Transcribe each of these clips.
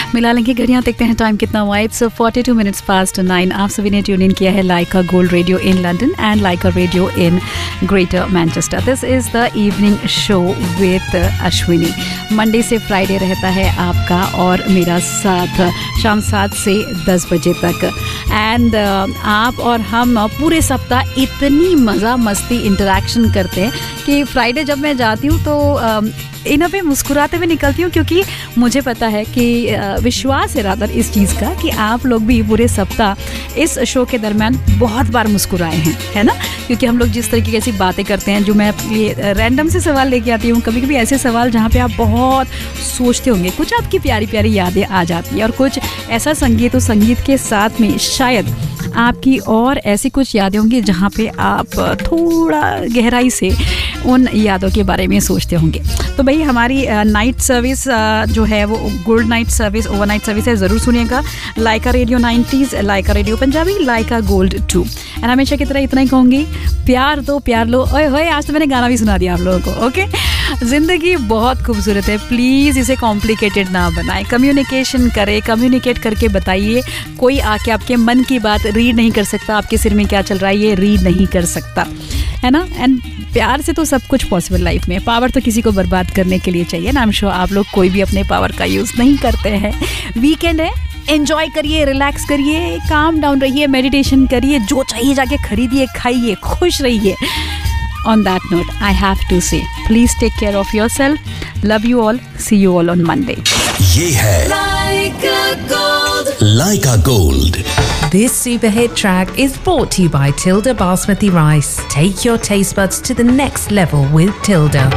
मिला लेंगे घड़ियां, देखते हैं टाइम कितना हुआ। It's 42 minutes past 9। आप सभी ने ट्यून इन किया है लाइका gold radio in London and Lyca radio in greater Manchester. This is the evening show with Ashwini. Monday से फ्राइडे रहता है आपका और मेरा साथ शाम 7 से 10 बजे तक। एंड आप और हम पूरे सप्ताह इतनी मज़ा मस्ती इंटरेक्शन करते हैं कि फ्राइडे जब मैं जाती हूँ तो इन पे मुस्कुराते हुए निकलती हूँ, क्योंकि मुझे पता है कि विश्वास है रादर इस चीज़ का कि आप लोग भी पूरे सप्ताह इस शो के दरमियान बहुत बार मुस्कुराए हैं, है ना। क्योंकि हम लोग जिस तरीके की ऐसी बातें करते हैं, जो मैं अपने लिए रैंडम से सवाल लेके आती हूँ, कभी कभी ऐसे सवाल जहाँ पे आप बहुत सोचते होंगे, कुछ आपकी प्यारी प्यारी यादें आ जाती हैं और कुछ ऐसा संगीत, तो संगीत के साथ में शायद आपकी और ऐसी कुछ यादें होंगी जहाँ पे आप थोड़ा गहराई से उन यादों के बारे में सोचते होंगे। तो भाई हमारी नाइट सर्विस जो है वो gold night service, overnight service है, ज़रूर सुनिएगा। लाइका radio 90s, Lyca radio Punjabi, Lyca gold 2। And हमेशा की तरह इतना ही कहूँगी, प्यार दो प्यार लो। ओए होए, आज तो मैंने गाना भी सुना दिया आप लोगों को। ओके, ज़िंदगी बहुत खूबसूरत है, प्लीज़ इसे कॉम्प्लिकेटेड ना बनाएं। कम्युनिकेशन करें, कम्युनिकेट करके बताइए। कोई आके आपके मन की बात रीड नहीं कर सकता, आपके सिर में क्या चल रहा है ये रीड नहीं कर सकता, है ना। एंड प्यार से तो सब कुछ पॉसिबल लाइफ में। पावर तो किसी को बर्बाद करने के लिए चाहिए ना। आई एम श्योर आप लोग कोई भी अपने पावर का यूज़ नहीं करते हैं। वीकेंड है, एंजॉय करिए, रिलैक्स करिए, काम डाउन रहिए, मेडिटेशन करिए, जो चाहिए जाके खरीदिए, खाइए, खुश रहिए। On that note, I have to say, please take care of yourself. Love you all. See you all on Monday. ये है Laika Gold. Laika Gold. This super hit track is brought to you by Tilda Basmati Rice. Take your taste buds to the next level with Tilda.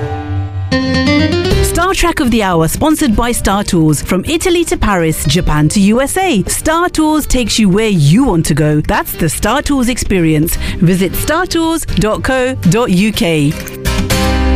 Star Track of the Hour, sponsored by Star Tours. From Italy to Paris, Japan to USA, Star Tours takes you where you want to go. That's the Star Tours experience. Visit startours.co.uk.